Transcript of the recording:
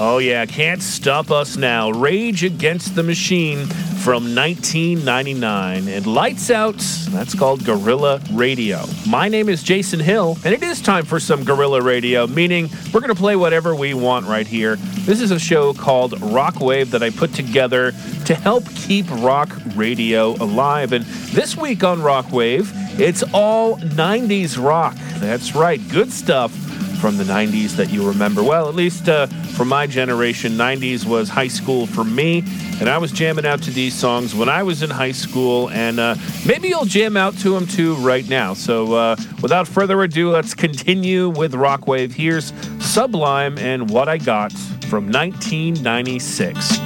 Oh, yeah, Can't Stop Us Now. Rage Against the Machine from 1999. And Lights Out, that's called Guerrilla Radio. My name is Jason Hill, and it is time for some Guerrilla Radio, meaning we're going to play whatever we want right here. This is a show called Rockwave that I put together to help keep rock radio alive. And this week on Rockwave, it's all 90s rock. That's right, good stuff from the 90s that you remember. Well, at least for my generation, 90s was high school for me, and I was jamming out to these songs when I was in high school, and maybe you'll jam out to them too right now. So without further ado, let's continue with Rockwave. Here's Sublime and What I Got from 1996.